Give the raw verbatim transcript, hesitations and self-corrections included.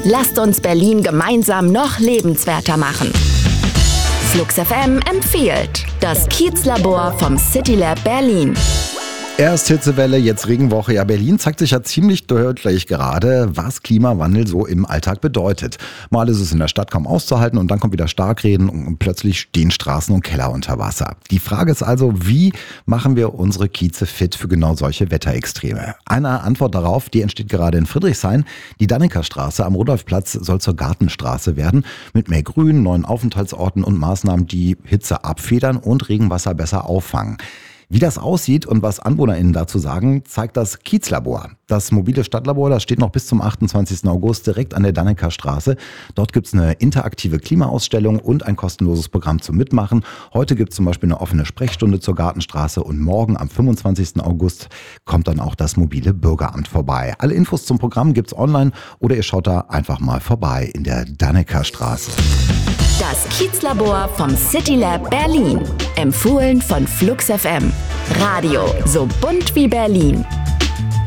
Lasst uns Berlin gemeinsam noch lebenswerter machen. Flux F M empfiehlt das Kiezlabor vom CityLab Berlin. Erst Hitzewelle, jetzt Regenwoche. Ja, Berlin zeigt sich ja ziemlich deutlich gerade, was Klimawandel so im Alltag bedeutet. Mal ist es in der Stadt kaum auszuhalten und dann kommt wieder Starkregen und plötzlich stehen Straßen und Keller unter Wasser. Die Frage ist also, wie machen wir unsere Kieze fit für genau solche Wetterextreme? Eine Antwort darauf, die entsteht gerade in Friedrichshain. Die Dannekerstraße am Rudolfplatz soll zur Gartenstraße werden, mit mehr Grün, neuen Aufenthaltsorten und Maßnahmen, die Hitze abfedern und Regenwasser besser auffangen. Wie das aussieht und was AnwohnerInnen dazu sagen, zeigt das Kiezlabor. Das mobile Stadtlabor, das steht noch bis zum achtundzwanzigsten August direkt an der Dannekerstraße. Dort gibt es eine interaktive Klimaausstellung und ein kostenloses Programm zum Mitmachen. Heute gibt es zum Beispiel eine offene Sprechstunde zur Gartenstraße und morgen am fünfundzwanzigsten August kommt dann auch das mobile Bürgeramt vorbei. Alle Infos zum Programm gibt's online oder ihr schaut da einfach mal vorbei in der Dannekerstraße. Das Kiezlabor vom CityLab Berlin. Empfohlen von Flux F M. Radio so bunt wie Berlin.